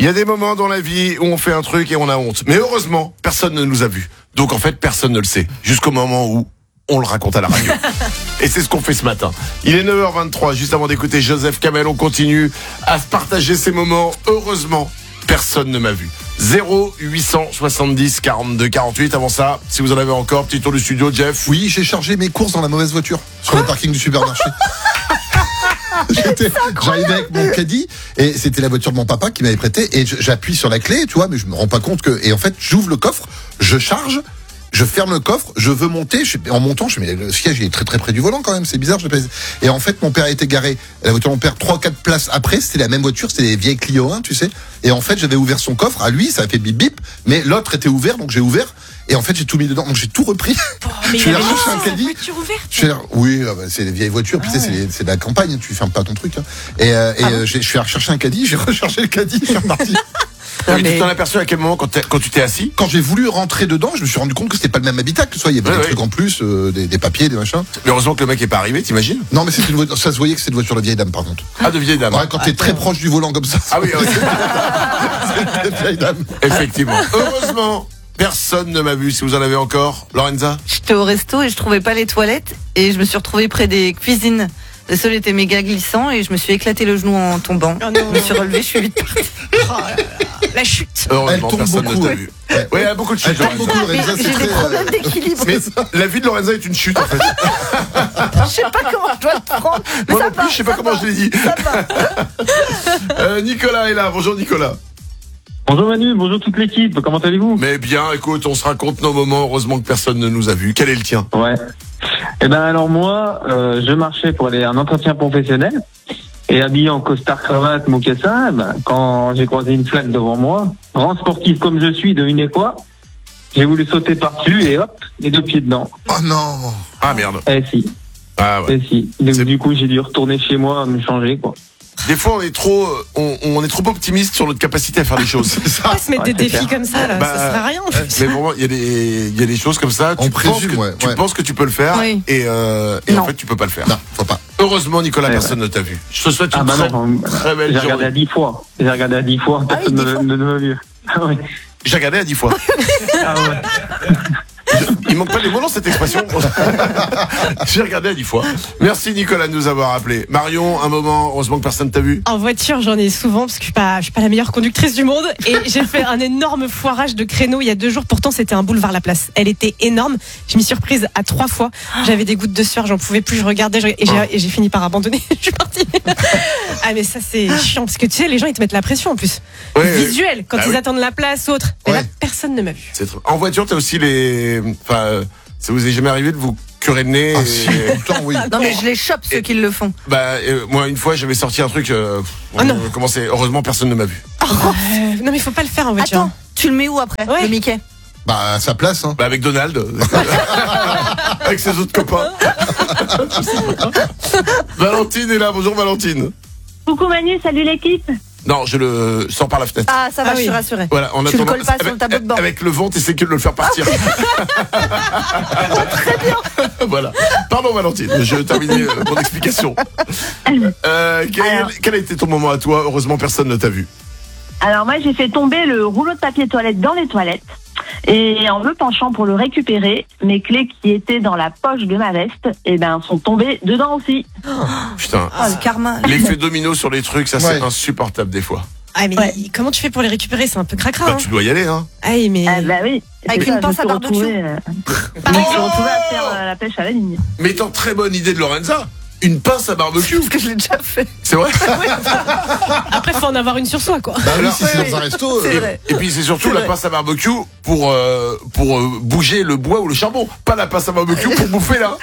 y a des moments dans la vie où on fait un truc et on a honte. Mais heureusement, personne ne nous a vus. Donc en fait, personne ne le sait. Jusqu'au moment où on le raconte à la radio. Et c'est ce qu'on fait ce matin. Il est 9h23, juste avant d'écouter Joseph Kamel, on continue à se partager ces moments. Heureusement, personne ne m'a vu. 0870 42 48. Avant ça, si vous en avez encore, petit tour du studio, Jeff. Oui, j'ai chargé mes courses dans la mauvaise voiture sur le parking du supermarché. J'arrivais avec mon caddie et c'était la voiture de mon papa qui m'avait prêté et j'appuie sur la clé, tu vois, mais je me rends pas compte que, et en fait j'ouvre le coffre, je charge, je ferme le coffre, je veux monter, en montant, je me dis, le siège il est très très près du volant quand même, c'est bizarre, et en fait mon père était garé, la voiture de mon père 3-4 places après, c'était la même voiture, c'était les vieilles Clio 1, tu sais, et en fait j'avais ouvert son coffre, à lui ça a fait bip bip, mais l'autre était ouvert, donc j'ai ouvert, et en fait j'ai tout mis dedans, donc j'ai tout repris. Mais je suis allé chercher un caddie. Voiture ouverte. Oui, c'est des vieilles voitures, puis tu sais, c'est de la campagne, tu fermes pas ton truc. Hein. Je suis allé chercher un caddie, j'ai rechargé le caddie, je suis reparti. Mais tu t'en aperçu à quel moment quand tu t'es assis? Quand j'ai voulu rentrer dedans, je me suis rendu compte que c'était pas le même habitacle, soit il y avait des trucs en plus, des papiers, des machins. Mais heureusement que le mec est pas arrivé, t'imagines? Non, mais c'est une voiture, ça se voyait que c'est une voiture de vieille dame par contre. Ah, de vieille dame. Ouais, quand t'es très proche du volant comme ça. Ah oui, c'est de vieille dame. Effectivement. Heureusement, personne ne m'a vu. Si vous en avez encore, Lorenza? J'étais au resto et je trouvais pas les toilettes et je me suis retrouvée près des cuisines. Le sol était méga glissant et je me suis éclaté le genou en tombant. Oh non. Je me suis relevée, je suis vite partie. Oh là là, la chute. Heureusement, Elle tombe personne beaucoup, ne t'a ouais. vu. Ouais, il y a beaucoup de chutes. Elle tombe beaucoup, Lorenza, J'ai c'est des très. problèmes d'équilibre. Mais la vie de Lorenza est une chute, en fait. Je sais pas comment je dois le prendre. Mais Moi ça non plus, va, je sais pas ça comment va. je l'ai dit. Nicolas est là. Bonjour, Nicolas. Bonjour Manu, bonjour toute l'équipe, comment allez-vous? Mais bien, écoute, on se raconte nos moments. Heureusement que personne ne nous a vus. Quel est le tien? Ouais. Eh ben alors moi, je marchais pour aller à un entretien professionnel et habillé en costard cravate mocassin, quand j'ai croisé une flaque devant moi, grand sportif comme je suis, devinez quoi? J'ai voulu sauter par-dessus et hop, les deux pieds dedans. Oh non. Ah merde. Eh si, Ah ouais. si. Du coup j'ai dû retourner chez moi me changer quoi. Des fois, on est trop optimiste sur notre capacité à faire des choses. C'est ça. Pas se mettre des c'est défis clair. comme ça, là. Bah, Ça sert à rien. En fait. Mais vraiment, il y a des choses comme ça. On présume, ouais. Tu penses que tu peux le faire, Oui. et en Non. fait, tu peux pas le faire. Non, faut pas. Heureusement, Nicolas, Ouais, personne ne t'a vu. Je te souhaite une Ah bah très, non, très belle j'ai regardé à journée. 10 fois. J'ai regardé à 10 fois, personne ne m'a vu. Ah ouais. J'ai regardé à 10 fois. Ah ouais. Il manque pas les mots dans cette expression. J'ai regardé à 10 fois. Merci Nicolas de nous avoir appelé. Marion, un moment, heureusement que personne t'a vu. En voiture, j'en ai souvent parce que je suis pas la meilleure conductrice du monde et j'ai fait un énorme foirage de créneau il y a 2 jours. Pourtant, c'était un boulevard La Place. Elle était énorme. Je m'y suis reprise à 3 fois. J'avais des gouttes de sueur, j'en pouvais plus. Je regardais et j'ai fini par abandonner. Je suis partie. Ah mais ça c'est chiant parce que tu sais, les gens ils te mettent la pression en plus. Ouais, Visuel quand bah ils oui. attendent la place autre. Et là, Ouais. personne ne m'a vu. En voiture, t'as aussi ça vous est jamais arrivé de vous curer le nez Ah si, tout le temps, oui. Non mais je les chope ceux qui le font. Moi, une fois, j'avais sorti un truc. Ah non. Heureusement, personne ne m'a vu. Non mais faut pas le faire en voiture. Attends, tu le mets où après, Ouais. le Mickey? Bah, à sa place, hein. Avec Donald. Avec ses autres copains. Valentine est là. Bonjour Valentine. Coucou Manu, salut l'équipe. Non, je le sors par la fenêtre. Ah ça va, Ah je suis oui. rassurée. Voilà, en Tu le attendant, colles pas sur le tableau de bord. avec le vent, t'essaies que de le faire partir. Très bien. Voilà. Pardon Valentine, je terminais mon explication. Quel a été ton moment à toi? Heureusement, personne ne t'a vu. Alors moi j'ai fait tomber le rouleau de papier toilette dans les toilettes et en me penchant pour le récupérer, mes clés qui étaient dans la poche de ma veste, sont tombées dedans aussi. Putain. Oh le karma. L'effet domino sur les trucs, ça c'est Ouais. insupportable des fois. Ah mais Ouais. comment tu fais pour les récupérer? C'est un peu cracra. Bah, Hein. tu dois y aller, hein. Ah oui, mais Ah bah oui. Avec C'est une ça, pince je à me suis barbecue. retrouvée, je me suis retrouvée à faire la pêche à la ligne. Mais étant très bonne idée de Lorenza, une pince à barbecue. Parce que je l'ai déjà fait. C'est vrai? après faut en avoir une sur soi quoi. Bah oui, Alors, si c'est dans un resto. C'est vrai. Et puis c'est surtout C'est la vrai. pince à barbecue pour bouger le bois ou le charbon, pas la pince à barbecue pour bouffer là.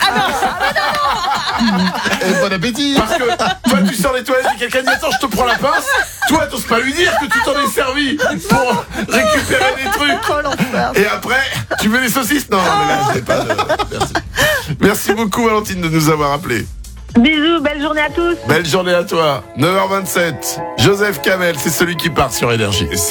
Et bon appétit. Parce que toi tu sors les toilettes et quelqu'un dit attends je te prends la pince, toi t'oses pas lui dire que tu t'en es servi pour récupérer des trucs. Oh l'enfer. Et après tu veux les saucisses? Non mais là je n'ai pas de... Merci. Merci beaucoup Valentine de nous avoir appelés. Bisous, belle journée à tous. Belle journée à toi. 9h27. Joseph Kamel, c'est celui qui part sur Énergie.